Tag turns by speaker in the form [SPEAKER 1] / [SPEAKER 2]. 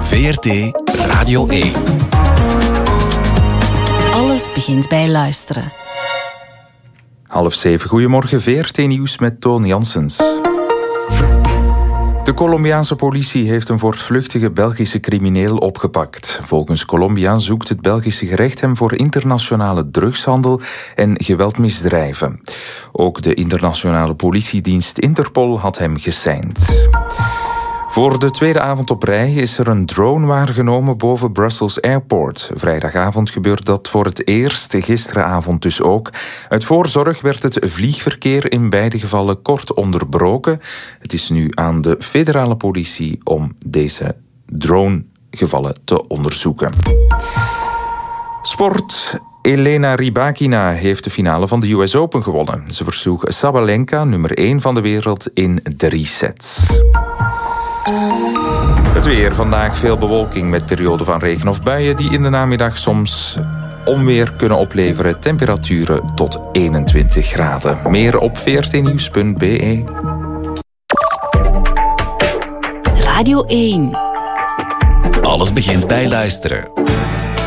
[SPEAKER 1] VRT Radio 1.
[SPEAKER 2] Alles begint bij luisteren.
[SPEAKER 3] 6:30, goedemorgen, VRT-nieuws met Toon Janssens. De Colombiaanse politie heeft een voortvluchtige Belgische crimineel opgepakt. Volgens Colombia zoekt het Belgische gerecht hem voor internationale drugshandel en geweldmisdrijven. Ook de internationale politiedienst Interpol had hem geseind. Voor de tweede avond op rij is er een drone waargenomen boven Brussels Airport. Vrijdagavond gebeurde dat voor het eerst, gisteravond dus ook. Uit voorzorg werd het vliegverkeer in beide gevallen kort onderbroken. Het is nu aan de federale politie om deze dronegevallen te onderzoeken. Sport. Elena Rybakina heeft de finale van de US Open gewonnen. Ze versloeg Sabalenka, nummer 1 van de wereld, in 3 sets. Het weer. Vandaag veel bewolking met perioden van regen of buien die in de namiddag soms onweer kunnen opleveren. Temperaturen tot 21 graden. Meer op vrtnieuws.be.
[SPEAKER 2] Radio 1.
[SPEAKER 1] Alles begint bij luisteren.